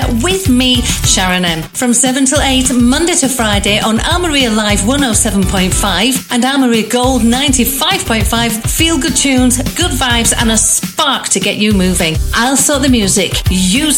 with me, Sharon M. From 7 till 8, Monday to Friday on Armoria Live 107.5 and Armoria Gold 95.5. Feel good tunes, good vibes and a spark to get you moving. I'll sort the music. You